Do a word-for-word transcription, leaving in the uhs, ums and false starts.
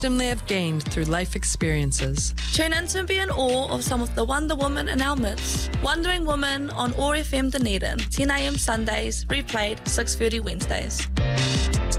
wisdom they have gained through life experiences. Tune in to be in awe of some of the Wonder Women in our midst. Wondering Woman on O R F M Dunedin, ten a m Sundays, replayed six thirty Wednesdays.